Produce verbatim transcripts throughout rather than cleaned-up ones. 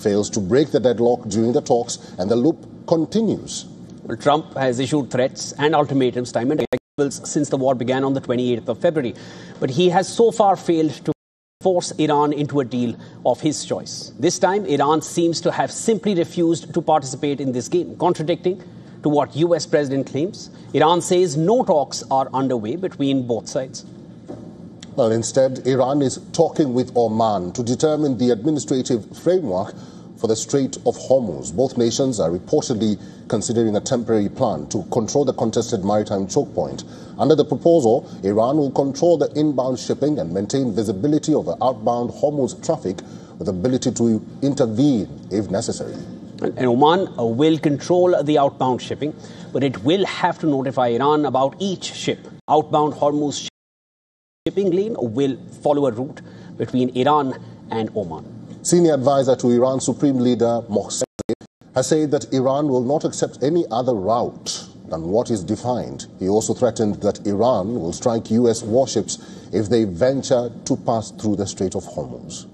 fails to break the deadlock during the talks and the loop continues. Well, Trump has issued threats and ultimatums time and again since the war began on the twenty-eighth of February. But he has so far failed to force Iran into a deal of his choice. This time, Iran seems to have simply refused to participate in this game, contradicting to what U S President claims. Iran says no talks are underway between both sides. Well, instead, Iran is talking with Oman to determine the administrative framework for the Strait of Hormuz. Both nations are reportedly considering a temporary plan to control the contested maritime choke point. Under the proposal, Iran will control the inbound shipping and maintain visibility of the outbound Hormuz traffic with the ability to intervene if necessary. And Oman will control the outbound shipping, but it will have to notify Iran about each ship. Outbound Hormuz shipping lane will follow a route between Iran and Oman. Senior advisor to Iran Supreme Leader Mohsen has said that Iran will not accept any other route than what is defined. He also threatened that Iran will strike U S warships if they venture to pass through the Strait of Hormuz.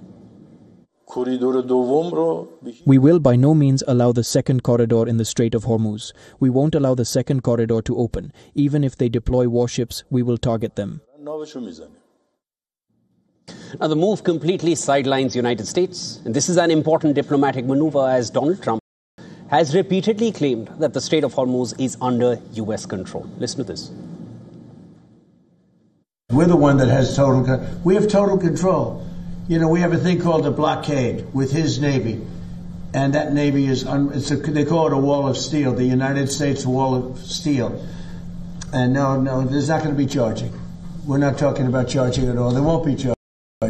We will by no means allow the second corridor in the Strait of Hormuz. We won't allow the second corridor to open. Even if they deploy warships, we will target them. Now, the move completely sidelines the United States, and this is an important diplomatic maneuver as Donald Trump has repeatedly claimed that the Strait of Hormuz is under U S control. Listen to this. We're the one that has total control. We have total control. You know, we have a thing called a blockade with his Navy, and that Navy is, un- it's a, they call it a wall of steel, the United States wall of steel. And no, no, there's not going to be charging. We're not talking about charging at all. There won't be charging.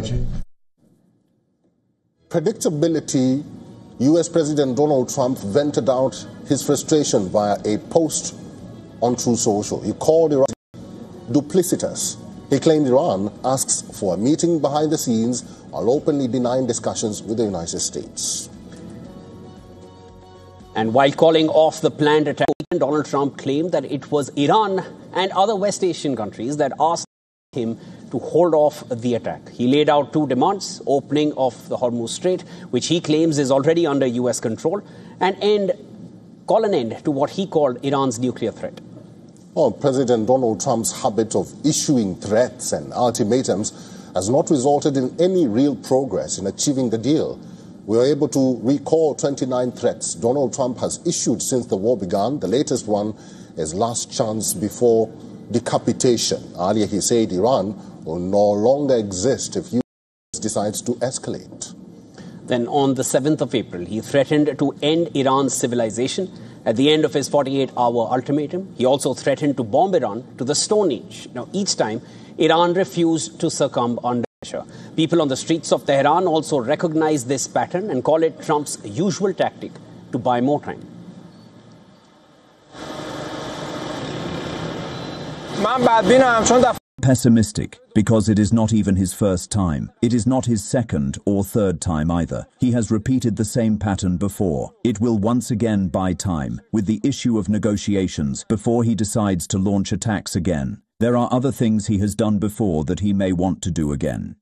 Predictability. U S President Donald Trump vented out his frustration via a post on True Social. He called Iran duplicitous. He claimed Iran asks for a meeting behind the scenes while openly denying discussions with the United States. And while calling off the planned attack, Donald Trump claimed that it was Iran and other West Asian countries that asked him to hold off the attack. He laid out two demands: opening of the Hormuz Strait, which he claims is already under U S control, and end, call an end to what he called Iran's nuclear threat. Well, President Donald Trump's habit of issuing threats and ultimatums has not resulted in any real progress in achieving the deal. We were able to recall twenty-nine threats Donald Trump has issued since the war began. The latest one is last chance before decapitation. Earlier he said Iran will no longer exist if U S decides to escalate. Then on the seventh of April, he threatened to end Iran's civilization at the end of his forty-eight hour ultimatum. He also threatened to bomb Iran to the Stone Age. Now, each time, Iran refused to succumb under pressure. People on the streets of Tehran also recognize this pattern and call it Trump's usual tactic to buy more time. Pessimistic, because it is not even his first time. It is not his second or third time either. He has repeated the same pattern before. It will once again buy time, with the issue of negotiations, before he decides to launch attacks again. There are other things he has done before that he may want to do again.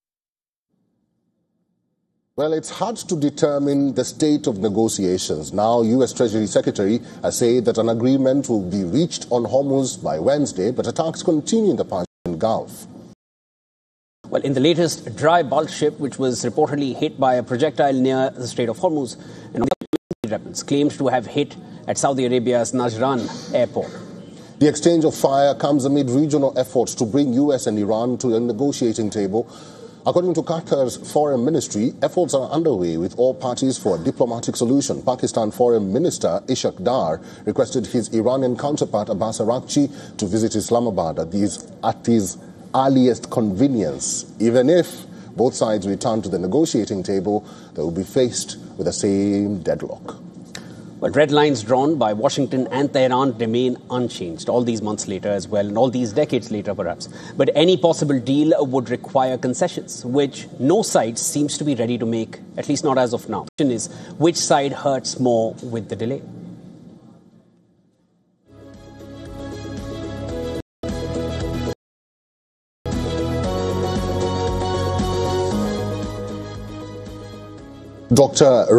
Well, it's hard to determine the state of negotiations. Now, U S Treasury Secretary has said that an agreement will be reached on Hormuz by Wednesday, but attacks continue in the Persian Gulf. Well, in the latest dry bulk ship, which was reportedly hit by a projectile near the Strait of Hormuz, and rebels claimed to have hit at Saudi Arabia's Najran airport. The exchange of fire comes amid regional efforts to bring U S and Iran to a negotiating table. According to Qatar's foreign ministry, efforts are underway with all parties for a diplomatic solution. Pakistan Foreign Minister Ishaq Dar requested his Iranian counterpart Abbas Araghchi to visit Islamabad at, these, at his earliest convenience. Even if both sides return to the negotiating table, they will be faced with the same deadlock. But red lines drawn by Washington and Tehran remain unchanged all these months later as well, and all these decades later perhaps. But any possible deal would require concessions, which no side seems to be ready to make, at least not as of now. The question is, which side hurts more with the delay? Doctor